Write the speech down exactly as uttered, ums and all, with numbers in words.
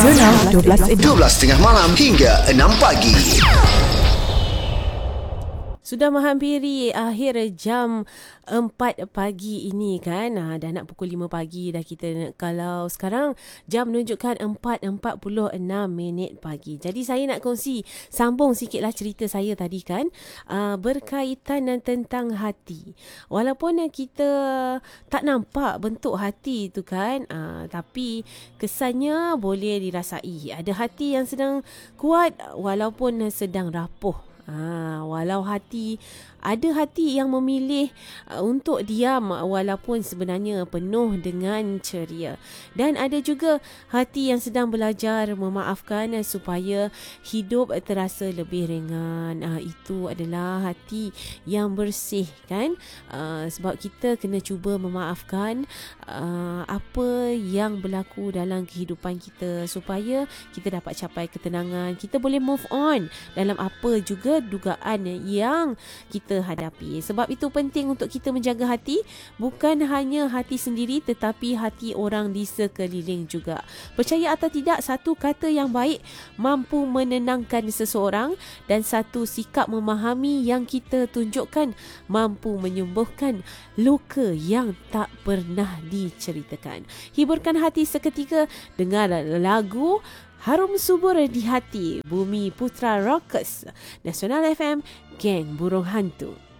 Nasional dua belas dua belas tiga puluh malam hingga enam pagi. Sudah menghampiri akhir jam empat pagi ini kan. Ha, dah nak pukul lima pagi dah kita. Kalau sekarang jam menunjukkan empat empat puluh enam minit pagi. Jadi saya nak kongsi, sambung sikitlah cerita saya tadi kan. Uh, berkaitan tentang hati. Walaupun kita tak nampak bentuk hati tu kan. Uh, tapi kesannya boleh dirasai. Ada hati yang sedang kuat walaupun sedang rapuh. Ha, walau hati, ada hati yang memilih uh, untuk diam walaupun sebenarnya penuh dengan ceria. Dan ada juga hati yang sedang belajar memaafkan uh, supaya hidup uh, terasa lebih ringan. Uh, itu adalah hati yang bersih kan. Uh, sebab kita kena cuba memaafkan uh, apa yang berlaku dalam kehidupan kita supaya kita dapat capai ketenangan. Kita boleh move on dalam apa juga dugaan yang kita hadapi. Sebab itu penting untuk kita menjaga hati, bukan hanya hati sendiri tetapi hati orang di sekeliling juga. Percaya atau tidak, satu kata yang baik mampu menenangkan seseorang dan satu sikap memahami yang kita tunjukkan mampu menyembuhkan luka yang tak pernah diceritakan. Hiburkan hati seketika dengan lagu Harum Subur di Hati, Bumi Putra Rockers, Nasional F M, Geng Burung Hantu.